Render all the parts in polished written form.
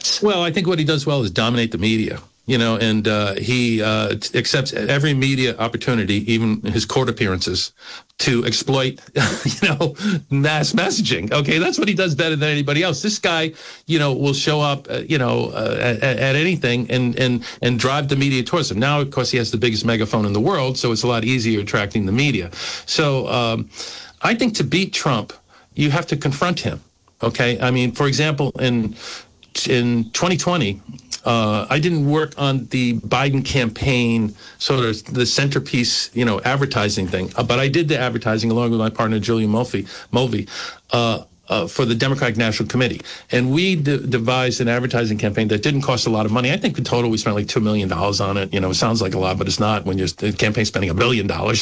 Democrats? Well, I think what he does well is dominate the media. And he accepts every media opportunity, even his court appearances, to exploit, mass messaging. Okay, that's what he does better than anybody else. This guy, will show up, at anything and drive the media towards him. Now, of course, he has the biggest megaphone in the world, so it's a lot easier attracting the media. So I think to beat Trump, you have to confront him. Okay, I mean, for example, in 2020. I didn't work on the Biden campaign, sort of the centerpiece, advertising thing, but I did the advertising along with my partner, Julian Mulvey, for the Democratic National Committee. And we devised an advertising campaign that didn't cost a lot of money. I think in total we spent like $2 million on it. It sounds like a lot, but it's not when the campaign's spending $1 billion, on,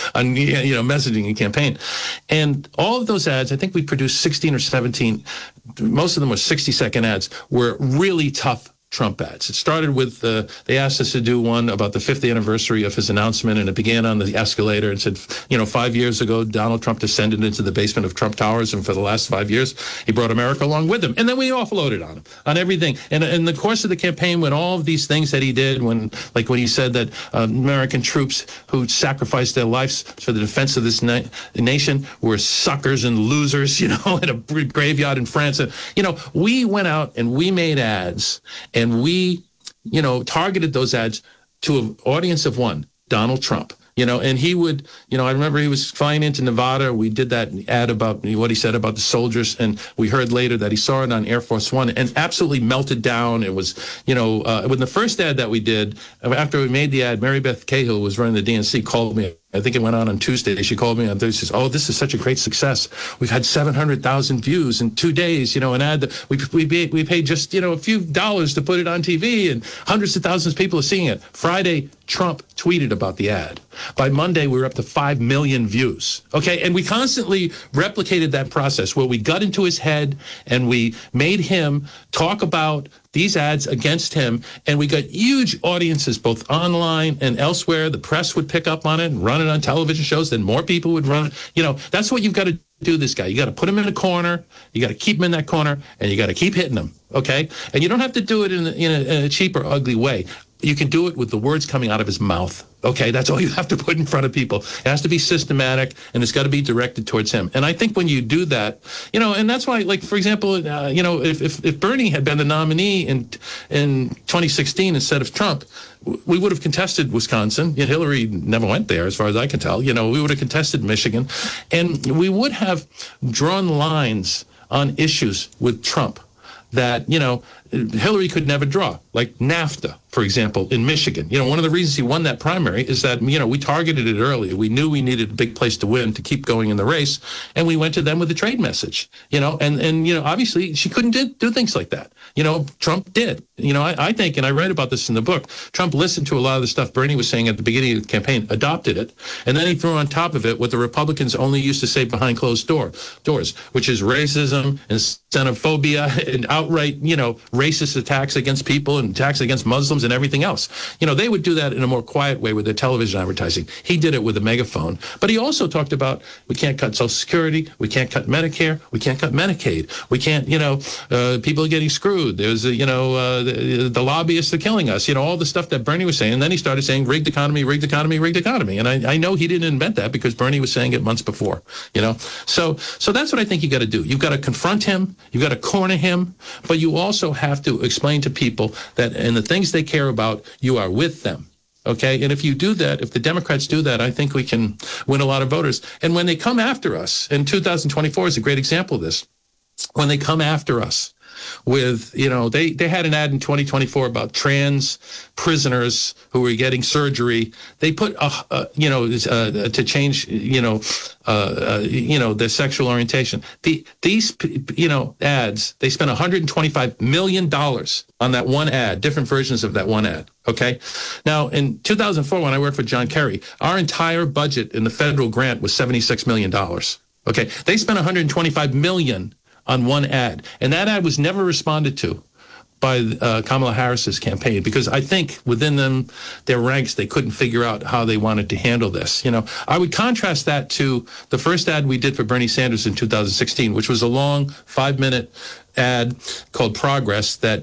messaging and campaign. And all of those ads, I think we produced 16 or 17, most of them were 60-second ads, were really tough Trump ads. It started with, they asked us to do one about the 5th anniversary of his announcement, and it began on the escalator and said, 5 years ago, Donald Trump descended into the basement of Trump Towers, and for the last 5 years, he brought America along with him. And then we offloaded on him, on everything. And in the course of the campaign, when all of these things that he did, when he said that American troops who sacrificed their lives for the defense of this nation were suckers and losers, in a graveyard in France. And, we went out and we made ads, and we, targeted those ads to an audience of one, Donald Trump. And he would, I remember he was flying into Nevada. We did that ad about what he said about the soldiers. And we heard later that he saw it on Air Force One and absolutely melted down. It was, when the first ad that we did, after we made the ad, Mary Beth Cahill was running the DNC, called me. I think it went on Tuesday. She called me on Thursday. Says, "Oh, this is such a great success. We've had 700,000 views in 2 days. An ad that we paid just a few dollars to put it on TV, and hundreds of thousands of people are seeing it." Friday, Trump tweeted about the ad. By Monday, we were up to 5 million views. Okay, and we constantly replicated that process where we got into his head and we made him talk about these ads against him, and we got huge audiences both online and elsewhere. The press would pick up on it and run it on television shows, then more people would run it. That's what you've got to do this guy. You got to put him in a corner, you got to keep him in that corner, and you got to keep hitting him, okay? And you don't have to do it in a cheap or ugly way. You can do it with the words coming out of his mouth. Okay, that's all you have to put in front of people. It has to be systematic, and it's got to be directed towards him. And I think when you do that, and that's why, like, for example, if Bernie had been the nominee in 2016 instead of Trump, we would have contested Wisconsin. Hillary never went there, as far as I can tell. We would have contested Michigan, and we would have drawn lines on issues with Trump that, Hillary could never draw, like NAFTA, for example, in Michigan. One of the reasons he won that primary is that, we targeted it early. We knew we needed a big place to win to keep going in the race, and we went to them with a trade message, and obviously she couldn't do things like that. Trump did. I think, and I write about this in the book, Trump listened to a lot of the stuff Bernie was saying at the beginning of the campaign, adopted it, and then he threw on top of it what the Republicans only used to say behind closed doors, which is racism and xenophobia and outright, racist attacks against people and attacks against Muslims and everything else. They would do that in a more quiet way with their television advertising. He did it with a megaphone. But he also talked about, we can't cut Social Security, we can't cut Medicare, we can't cut Medicaid, we can't, people are getting screwed. There's, the lobbyists are killing us, all the stuff that Bernie was saying. And then he started saying rigged economy, rigged economy, rigged economy. And I know he didn't invent that because Bernie was saying it months before, So that's what I think you got to do. You've got to confront him, you've got to corner him, but you also have to explain to people that in the things they care about, you are with them. Okay, and if you do that, if the Democrats do that, I think we can win a lot of voters. And when they come after us, and 2024 is a great example of this, when they come after us with, they had an ad in 2024 about trans prisoners who were getting surgery. They put, to change, their sexual orientation. These ads, they spent $125 million on that one ad, different versions of that one ad. Okay. Now, in 2004, when I worked for John Kerry, our entire budget in the federal grant was $76 million. Okay. They spent $125 million on one ad. And that ad was never responded to by Kamala Harris's campaign, because I think within their ranks, they couldn't figure out how they wanted to handle this. I would contrast that to the first ad we did for Bernie Sanders in 2016, which was a long 5-minute ad called Progress that